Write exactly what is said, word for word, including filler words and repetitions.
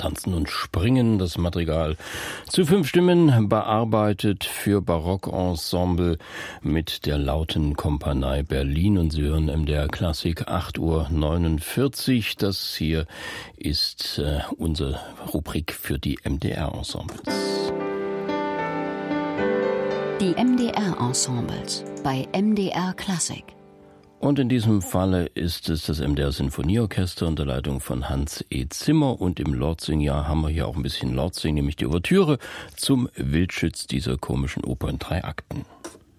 Tanzen und Springen, das Madrigal zu fünf Stimmen, bearbeitet für Barockensemble mit der Lauten Kompanie Berlin. Und Sie hören M D R Klassik acht Uhr neunundvierzig. Das hier ist äh, unsere Rubrik für die M D R-Ensembles. Die M D R-Ensembles bei M D R Klassik. Und in diesem Falle ist es das M D R Sinfonieorchester unter Leitung von Hans E. Zimmer. Und im Lortzing-Jahr haben wir hier auch ein bisschen Lortzing, nämlich die Ouvertüre zum Wildschütz, dieser komischen Oper in drei Akten.